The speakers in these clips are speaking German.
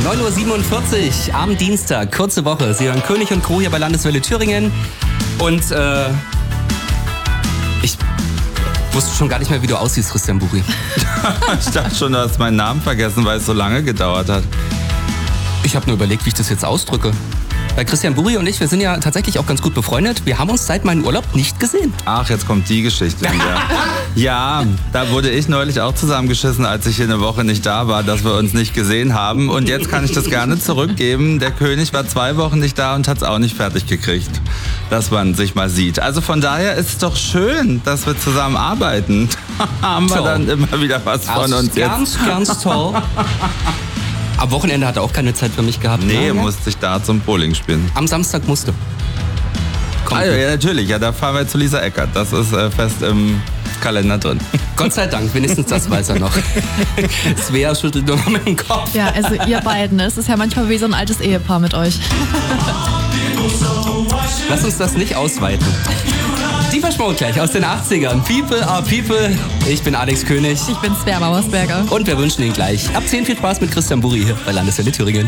9.47 Uhr am Dienstag, kurze Woche. Sie hören König und Co. hier bei Landeswelle Thüringen. Und ich wusste schon gar nicht mehr, wie du aussiehst, Christian Buri. Ich dachte schon, du hast meinen Namen vergessen, weil es so lange gedauert hat. Ich habe nur überlegt, wie ich das jetzt ausdrücke. Weil Christian Buri und ich, wir sind ja tatsächlich auch ganz gut befreundet. Wir haben uns seit meinem Urlaub nicht gesehen. Ach, jetzt kommt die Geschichte wieder. Ja, da wurde ich neulich auch zusammengeschissen, als ich hier eine Woche nicht da war, dass wir uns nicht gesehen haben. Und jetzt kann ich das gerne zurückgeben. Der König war 2 Wochen nicht da und hat es auch nicht fertig gekriegt, dass man sich mal sieht. Also von daher ist es doch schön, dass wir zusammen arbeiten. Haben wir dann immer wieder was von uns jetzt. Ganz toll. Am Wochenende hat er auch keine Zeit für mich gehabt. Nee, musste ich da zum Bowling spielen. Am Samstag musste. Also, ja, natürlich. Ja, da fahren wir zu Lisa Eckert. Das ist fest im Kalender drin. Gott sei Dank, wenigstens das weiß er noch. Svea schüttelt nur noch mit dem Kopf. Ja, also ihr beiden, es ist ja manchmal wie so ein altes Ehepaar mit euch. Lass uns das nicht ausweiten. Die Verschmort gleich aus den 80ern. People are People. Ich bin Alex König. Ich bin Svea Mauersberger. Und wir wünschen Ihnen gleich ab 10 viel Spaß mit Christian Buri hier bei Landeswelle Thüringen.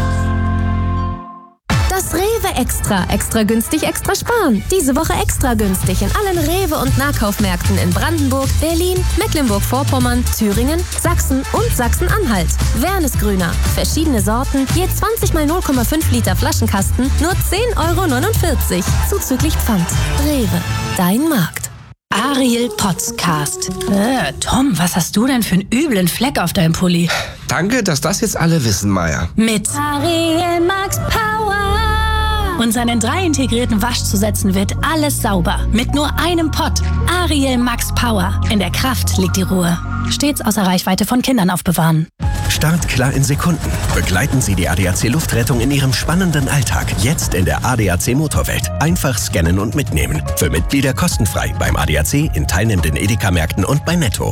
Das Rewe Extra. Extra günstig, extra sparen. Diese Woche extra günstig in allen Rewe- und Nahkaufmärkten in Brandenburg, Berlin, Mecklenburg-Vorpommern, Thüringen, Sachsen und Sachsen-Anhalt. Wernesgrüner. Verschiedene Sorten, je 20 mal 0,5 Liter Flaschenkasten, nur 10,49 €. Zuzüglich Pfand. Rewe. Dein Markt. Ariel Podcast. Tom, was hast du denn für einen üblen Fleck auf deinem Pulli? Danke, dass das jetzt alle wissen, Maya. Mit Ariel Max Power. Und seinen 3 integrierten Waschzusätzen wird alles sauber. Mit nur einem Pott. Ariel Max Power. In der Kraft liegt die Ruhe. Stets außer Reichweite von Kindern aufbewahren. Startklar in Sekunden. Begleiten Sie die ADAC Luftrettung in Ihrem spannenden Alltag. Jetzt in der ADAC Motorwelt. Einfach scannen und mitnehmen. Für Mitglieder kostenfrei beim ADAC, in teilnehmenden Edeka-Märkten und bei Netto.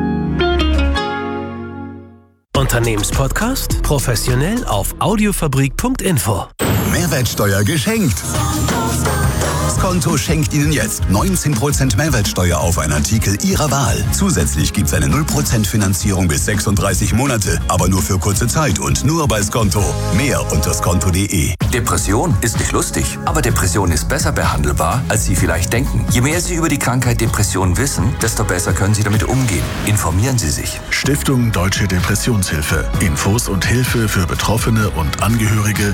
Unternehmenspodcast? Professionell auf audiofabrik.info. Mehrwertsteuer geschenkt. Skonto schenkt Ihnen jetzt 19% Mehrwertsteuer auf einen Artikel Ihrer Wahl. Zusätzlich gibt es eine 0% Finanzierung bis 36 Monate, aber nur für kurze Zeit und nur bei Skonto. Mehr unter skonto.de. Depression ist nicht lustig, aber Depression ist besser behandelbar, als Sie vielleicht denken. Je mehr Sie über die Krankheit Depression wissen, desto besser können Sie damit umgehen. Informieren Sie sich. Stiftung Deutsche Depressionshilfe. Infos und Hilfe für Betroffene und Angehörige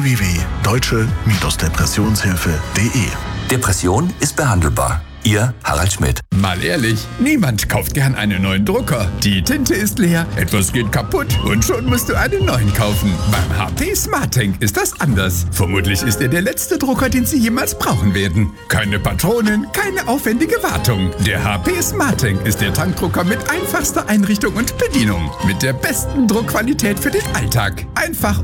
www.deutsche-depressionshilfe.de. Depression ist behandelbar. Ihr Harald Schmidt. Mal ehrlich, niemand kauft gern einen neuen Drucker. Die Tinte ist leer, etwas geht kaputt und schon musst du einen neuen kaufen. Beim HP SmartTank ist das anders. Vermutlich ist er der letzte Drucker, den Sie jemals brauchen werden. Keine Patronen, keine aufwendige Wartung. Der HP SmartTank ist der Tankdrucker mit einfachster Einrichtung und Bedienung. Mit der besten Druckqualität für den Alltag. Einfach